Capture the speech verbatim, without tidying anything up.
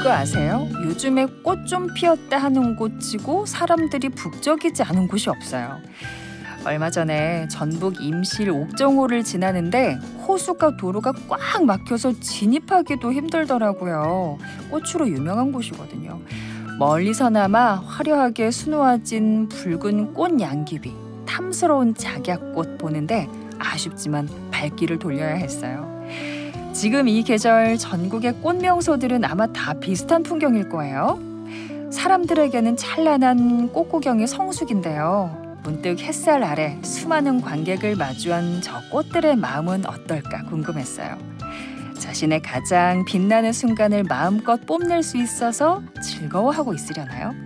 그거 아세요? 요즘에 꽃 좀 피었다 하는 곳치고 사람들이 북적이지 않은 곳이 없어요. 얼마 전에 전북 임실 옥정호를 지나는데 호수가 도로가 꽉 막혀서 진입하기도 힘들더라고요. 꽃으로 유명한 곳이거든요. 멀리서나마 화려하게 수놓아진 붉은 꽃 양귀비, 탐스러운 작약꽃 보는데 아쉽지만 발길을 돌려야 했어요. 지금 이 계절 전국의 꽃 명소들은 아마 다 비슷한 풍경일 거예요. 사람들에게는 찬란한 꽃 구경이 성수기인데요. 문득 햇살 아래 수많은 관객을 마주한 저 꽃들의 마음은 어떨까 궁금했어요. 자신의 가장 빛나는 순간을 마음껏 뽐낼 수 있어서 즐거워하고 있으려나요?